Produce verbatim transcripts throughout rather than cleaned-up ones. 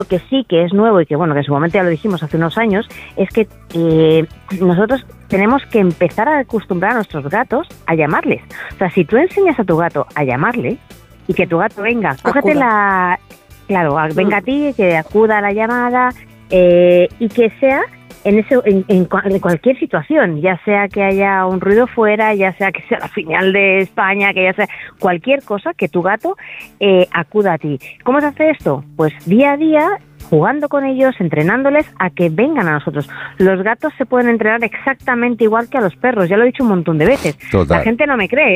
que sí que es nuevo y que bueno, que en su momento ya lo dijimos hace unos años, es que eh, nosotros tenemos que empezar a acostumbrar a nuestros gatos a llamarles. O sea, si tú enseñas a tu gato a llamarle y que tu gato venga, cógete la... Claro, venga a ti, que acuda a la llamada eh, y que sea en, ese, en, en, en cualquier situación, ya sea que haya un ruido fuera, ya sea que sea la final de España, que ya sea cualquier cosa, que tu gato eh, acuda a ti. ¿Cómo se hace esto? Pues día a día, jugando con ellos, entrenándoles a que vengan a nosotros. Los gatos se pueden entrenar exactamente igual que a los perros, ya lo he dicho un montón de veces. Total. La gente no me cree,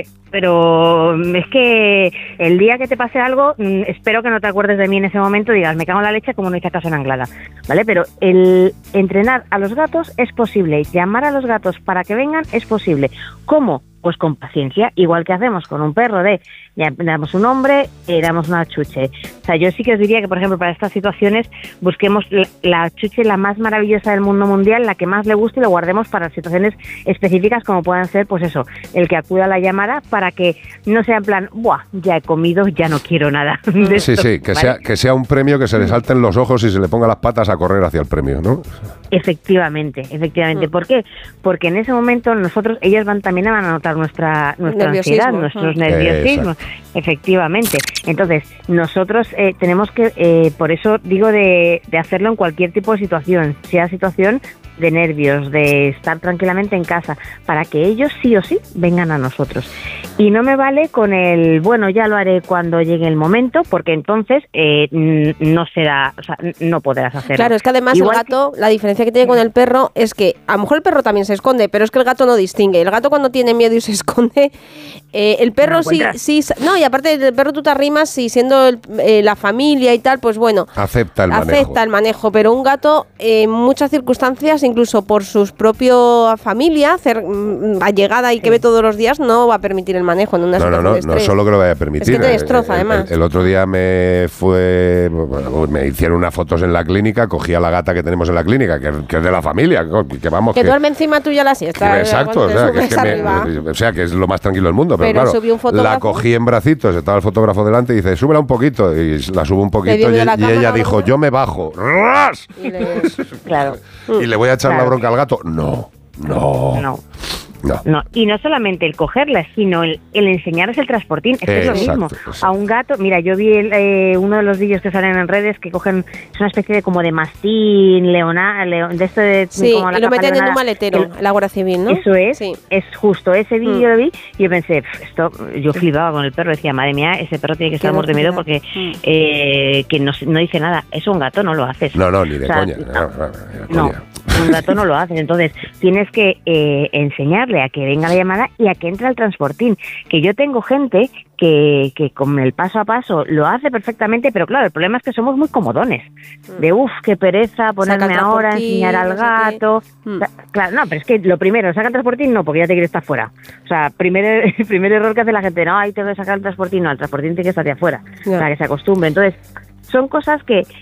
pero es que el día que te pase algo, espero que no te acuerdes de mí en ese momento y digas, me cago en la leche como no hice caso en Anglada, ¿vale? Pero el entrenar a los gatos es posible, llamar a los gatos para que vengan es posible. ¿Cómo? Pues con paciencia, igual que hacemos con un perro de, ya damos un nombre, eh, damos una chuche. O sea, yo sí que os diría que, por ejemplo, para estas situaciones busquemos la, la chuche la más maravillosa del mundo mundial, la que más le guste y lo guardemos para situaciones específicas como puedan ser, pues eso, el que acuda a la llamada para que no sea en plan, buah, ya he comido, ya no quiero nada de Sí, esto, sí, que, ¿vale? sea, que sea un premio que se le salten los ojos y se le ponga las patas a correr hacia el premio, ¿no? Efectivamente, efectivamente. ¿Por qué? Porque en ese momento nosotros, ellas van también a notar nuestra nuestra ansiedad, nuestros nerviosismos. Efectivamente. Entonces, nosotros eh, tenemos que, eh, por eso digo de, de hacerlo en cualquier tipo de situación, sea situación de nervios, de estar tranquilamente en casa, para que ellos sí o sí vengan a nosotros. Y no me vale con el, bueno, ya lo haré cuando llegue el momento, porque entonces eh, no será, o sea, no podrás hacerlo. Claro, es que además igual el gato, que... la diferencia que tiene con el perro es que a lo mejor el perro también se esconde, pero es que el gato no distingue. El gato cuando tiene miedo y se esconde, eh, el perro sí, sí, no, y aparte del perro tú te arrimas y siendo el, eh, la familia y tal, pues bueno, acepta el manejo. Acepta el manejo, pero un gato eh, en muchas circunstancias, incluso por su propia familia, cer, allegada y que sí. ve todos los días, no va a permitir el manejo en una no, situación no, no, de estrés. No solo que lo vaya a permitir. Es que te destroza, el, además. El, el otro día me fue, bueno, me hicieron unas fotos en la clínica, cogí a la gata que tenemos en la clínica, que, que es de la familia, que vamos... Que, que duerme encima tuya la siesta. Que, exacto, o sea que, es que me, o sea, que es lo más tranquilo del mundo, pero, pero claro, un la cogí en bracitos, estaba el fotógrafo delante y dice, súbela un poquito, y la subo un poquito, y, y ella dijo, yo me bajo, ¡ras! Y le, claro. ¿Y le voy a echar claro. la bronca al gato? No, no. No. No. no. Y no solamente el cogerla, sino el, el enseñarles el transportín. Es que es lo mismo. Exacto. A un gato, mira, yo vi el, eh, uno de los vídeos que salen en redes que cogen, es una especie de como de mastín, leona, león, de esto de... Sí, como la y lo meten leonada, en un maletero, el, la Guardia Civil, ¿no? Eso es, sí. es justo, ese vídeo mm. lo vi y yo pensé, esto, yo flipaba con el perro, decía, madre mía, ese perro tiene que estar muerto de miedo porque mm. eh, que no, no dice nada. Eso un gato no lo haces. No, no, ni de o sea, coña. No, no, no, no, no, un gato no lo haces. Entonces, tienes que eh, enseñarle a que venga la llamada y a que entre al transportín. Que yo tengo gente que, que con el paso a paso lo hace perfectamente, pero claro, el problema es que somos muy comodones. De uff, qué pereza ponerme ahora, enseñar al gato. No sé claro, no, pero es que lo primero, saca el transportín, no, porque ya te quieres estar fuera. O sea, primer, el primer error que hace la gente, no, ahí te voy a sacar el transportín, no, el transportín tiene que estar de afuera, yeah. para que se acostumbre. Entonces, son cosas que eh,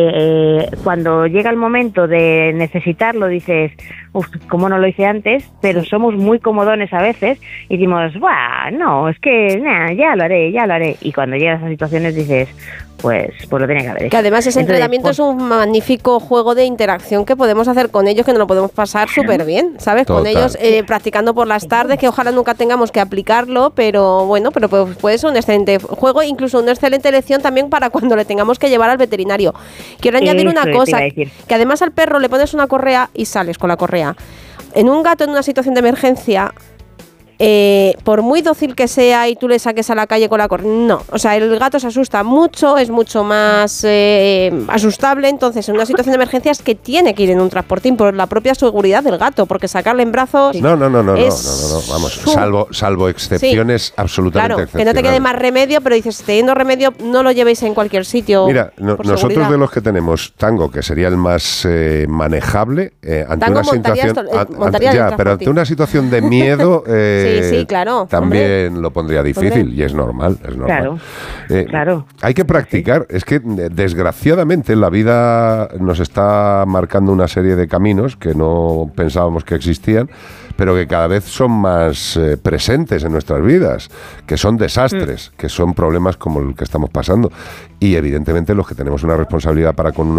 eh, cuando llega el momento de necesitarlo dices, uff, ¿cómo no lo hice antes? Pero somos muy comodones a veces y decimos, ¡buah! No, es que nah, ya lo haré, ya lo haré. Y cuando llegas a esas situaciones dices, pues, pues lo tenía que haber hecho. Que además ese Entonces, entrenamiento pues, es un magnífico juego de interacción que podemos hacer con ellos, que nos lo podemos pasar súper bien, ¿sabes? Total. Con ellos eh, practicando por las tardes, que ojalá nunca tengamos que aplicarlo, pero bueno, pero pues, puede ser un excelente juego, incluso una excelente lección también para cuando le tengamos que llevar al veterinario. Quiero añadir Eso una cosa, que además al perro le pones una correa y sales con la correa. En un gato en una situación de emergencia, Eh, por muy dócil que sea y tú le saques a la calle con la correa, no, o sea, el gato se asusta mucho, es mucho más eh, asustable, entonces en una situación de emergencia es que tiene que ir en un transportín por la propia seguridad del gato, porque sacarle en brazos no, no, no, no, no, no, no, no, vamos, salvo, salvo excepciones sí, absolutamente claro, excepcionales. Que no te quede más remedio, pero dices, teniendo remedio, no lo llevéis en cualquier sitio. Mira, no, nosotros seguridad. De los que tenemos Tango, que sería el más eh, manejable, eh, ante Tango una situación, esto, eh, ante, ya, pero ante una situación de miedo, eh, sí, sí, claro. También hombre. lo pondría difícil hombre. Y es normal, es normal. Claro, eh, claro. Hay que practicar, es que desgraciadamente la vida nos está marcando una serie de caminos que no pensábamos que existían, pero que cada vez son más eh, presentes en nuestras vidas, que son desastres, mm. que son problemas como el que estamos pasando. Y evidentemente los que tenemos una responsabilidad para con